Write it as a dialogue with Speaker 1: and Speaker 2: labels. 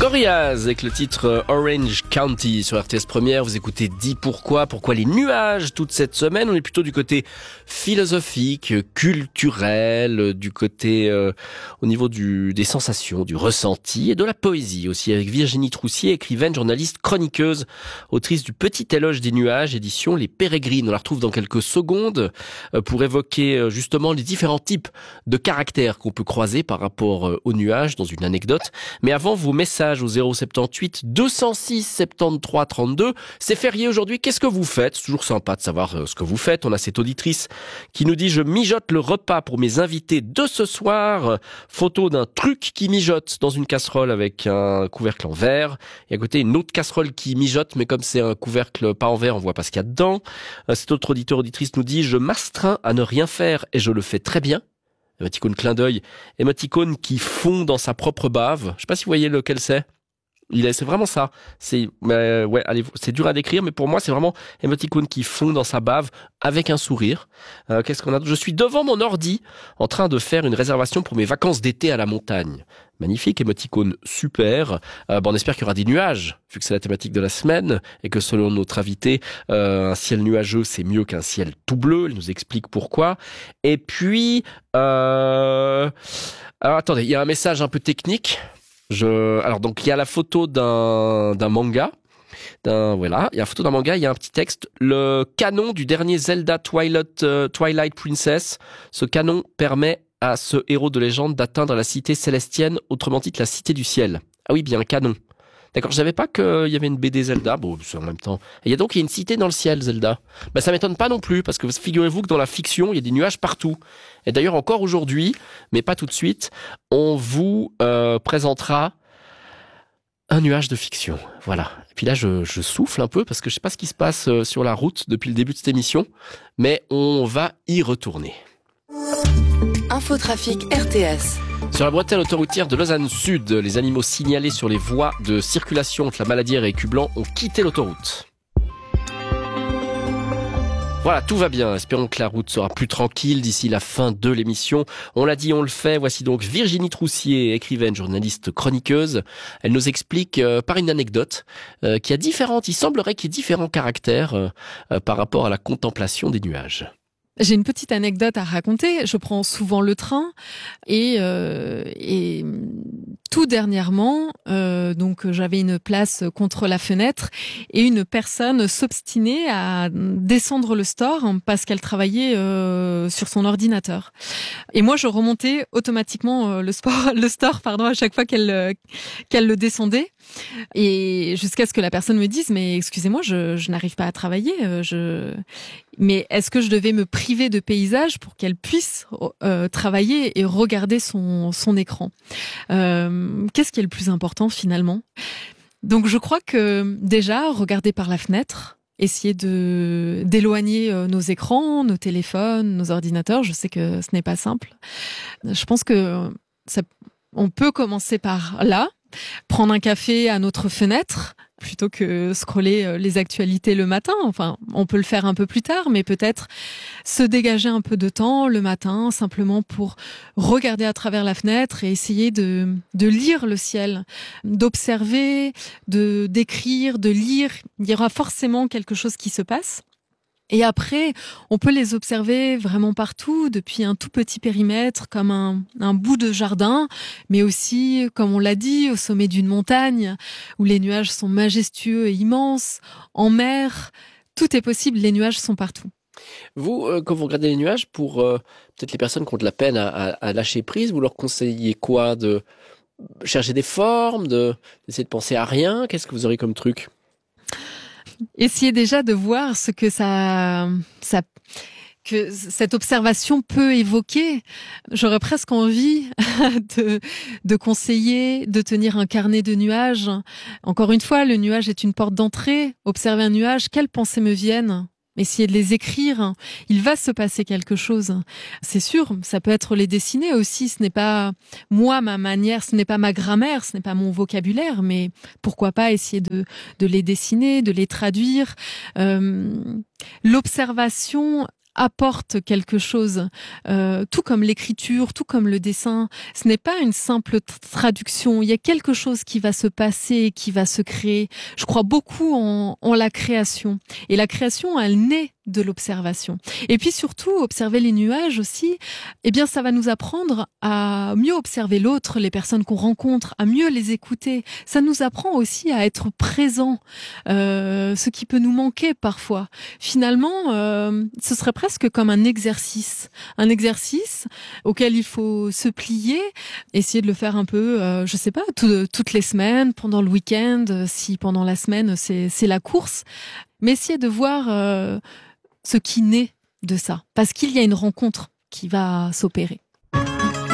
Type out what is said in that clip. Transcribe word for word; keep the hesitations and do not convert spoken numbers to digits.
Speaker 1: Gorillaz avec le titre Orange County sur R T S Première. Vous écoutez Dis pourquoi, pourquoi les nuages toute cette semaine. On est plutôt du côté philosophique, culturel, du côté euh, au niveau du des sensations, du ressenti et de la poésie aussi, avec Virginie Troussier, écrivaine, journaliste, chroniqueuse, autrice du Petit éloge des nuages, édition Les Pérégrines. On la retrouve dans quelques secondes euh, pour évoquer euh, justement les différents types de caractères qu'on peut croiser par rapport euh, aux nuages dans une anecdote. Mais avant, vos messages au zéro soixante-dix-huit deux cent six soixante-treize trente-deux. C'est férié aujourd'hui, qu'est-ce que vous faites? C'est toujours sympa de savoir ce que vous faites. On a cette auditrice qui nous dit « Je mijote le repas pour mes invités de ce soir ». Photo d'un truc qui mijote dans une casserole avec un couvercle en verre. Et à côté, une autre casserole qui mijote, mais comme c'est un couvercle pas en verre, on voit pas ce qu'il y a dedans. Cet autre auditeur auditrice nous dit « Je m'astreins à ne rien faire et je le fais très bien ». Émoticône clin d'œil, émoticône qui fond dans sa propre bave. Je sais pas si vous voyez lequel c'est. Il est, c'est vraiment ça. C'est, euh, ouais, allez, c'est dur à décrire, mais pour moi, c'est vraiment émoticône qui fond dans sa bave avec un sourire. Euh, qu'est-ce qu'on a? Je suis devant mon ordi, en train de faire une réservation pour mes vacances d'été à la montagne. Magnifique, émoticône super. Euh, bon, on espère qu'il y aura des nuages, vu que c'est la thématique de la semaine, et que selon notre invité, euh, un ciel nuageux, c'est mieux qu'un ciel tout bleu. Elle nous explique pourquoi. Et puis, euh... alors attendez, il y a un message un peu technique. Je, alors donc il y a la photo d'un d'un manga, d'un voilà, il y a la photo d'un manga, il y a un petit texte. Le canon du dernier Zelda Twilight euh, Twilight Princess, ce canon permet à ce héros de légende d'atteindre la cité célestienne, autrement dit la cité du ciel. Ah oui, bien un canon. D'accord, je savais pas qu'il y avait une B D Zelda. Bon, c'est en même temps. Et il y a donc il y a une cité dans le ciel, Zelda. Ben ça m'étonne pas non plus, parce que figurez-vous que dans la fiction, il y a des nuages partout. Et d'ailleurs encore aujourd'hui, mais pas tout de suite, on vous euh, présentera un nuage de fiction. Voilà. Et puis là, je, je souffle un peu parce que je sais pas ce qui se passe sur la route depuis le début de cette émission, mais on va y retourner.
Speaker 2: Infotrafic R T S.
Speaker 1: Sur la bretelle autoroutière de Lausanne Sud, les animaux signalés sur les voies de circulation entre la Maladière et Écublanc ont quitté l'autoroute. Voilà, tout va bien. Espérons que la route sera plus tranquille d'ici la fin de l'émission. On l'a dit, on le fait. Voici donc Virginie Troussier, écrivaine, journaliste, chroniqueuse. Elle nous explique euh, par une anecdote euh, qu'il y a différentes, il semblerait qu'il y ait différents caractères euh, euh, par rapport à la contemplation des nuages.
Speaker 3: J'ai une petite anecdote à raconter. Je prends souvent le train et, euh, et tout dernièrement, euh, donc j'avais une place contre la fenêtre et une personne s'obstinait à descendre le store parce qu'elle travaillait euh, sur son ordinateur. Et moi, je remontais automatiquement euh, le, sport, le store pardon, à chaque fois qu'elle, euh, qu'elle le descendait. Et jusqu'à ce que la personne me dise, mais excusez-moi, je, je n'arrive pas à travailler. Je... Mais est-ce que je devais me priver de paysage pour qu'elle puisse euh, travailler et regarder son, son écran? euh, Qu'est-ce qui est le plus important finalement? Donc je crois que déjà, regarder par la fenêtre, essayer de d'éloigner nos écrans, nos téléphones, nos ordinateurs, je sais que ce n'est pas simple. Je pense que ça, on peut commencer par là. Prendre un café à notre fenêtre plutôt que scroller les actualités le matin. Enfin, on peut le faire un peu plus tard, mais peut-être se dégager un peu de temps le matin simplement pour regarder à travers la fenêtre et essayer de, de lire le ciel, d'observer, de d'écrire, de lire. Il y aura forcément quelque chose qui se passe. Et après, on peut les observer vraiment partout, depuis un tout petit périmètre, comme un, un bout de jardin, mais aussi, comme on l'a dit, au sommet d'une montagne, où les nuages sont majestueux et immenses, en mer. Tout est possible, les nuages sont partout.
Speaker 1: Vous, euh, quand vous regardez les nuages, pour euh, peut-être les personnes qui ont de la peine à, à, à lâcher prise, vous leur conseillez quoi? De chercher des formes, de, d'essayer de penser à rien? Qu'est-ce que vous aurez comme truc?
Speaker 3: Essayez déjà de voir ce que ça, ça, que cette observation peut évoquer. J'aurais presque envie de, de conseiller, de tenir un carnet de nuages. Encore une fois, le nuage est une porte d'entrée. Observer un nuage, quelles pensées me viennent? Essayez de les écrire. Il va se passer quelque chose. C'est sûr, ça peut être les dessiner aussi. Ce n'est pas moi, ma manière, ce n'est pas ma grammaire, ce n'est pas mon vocabulaire, mais pourquoi pas essayer de, de les dessiner, de les traduire. Euh, l'observation apporte quelque chose, euh, tout comme l'écriture, tout comme le dessin. Ce n'est pas une simple t- traduction. Il y a quelque chose qui va se passer, qui va se créer. Je crois beaucoup en, en la création. Et la création, elle naît de l'observation. Et puis surtout, observer les nuages aussi, eh bien, ça va nous apprendre à mieux observer l'autre, les personnes qu'on rencontre, à mieux les écouter. Ça nous apprend aussi à être présent, euh, ce qui peut nous manquer parfois. Finalement, euh, ce serait presque comme un exercice, un exercice auquel il faut se plier, essayer de le faire un peu, euh, je sais pas, tout, toutes les semaines, pendant le week-end, si pendant la semaine c'est, c'est la course, mais essayer de voir euh, ce qui naît de ça, parce qu'il y a une rencontre qui va s'opérer.